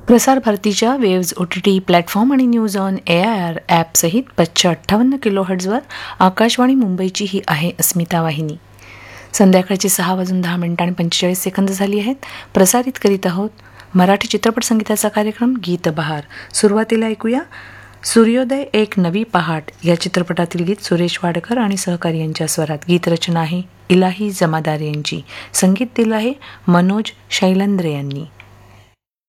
प्रसार भारतीच्या waves OTT platform आणि न्यूज ऑन AIR ॲपसहित 558 किलोहर्ट्झवर आकाशवाणी मुंबईची ही आहे अस्मिता वाहिनी. संध्याकाळची 6:10 झाली आहेत. प्रसारित करीत आहोत मराठी चित्रपट संगीताचा कार्यक्रम गीत बहार. सुरुवातीला ऐकूया सूर्योदय एक नवी पहाट या चित्रपटातील गीत सुरेश वाडकर आणि सहकारी यांच्या स्वरात. गीतरचना आहे इलाही जमादार यांची. संगीत दिलं आहे मनोज शैलेंद्र यांनी.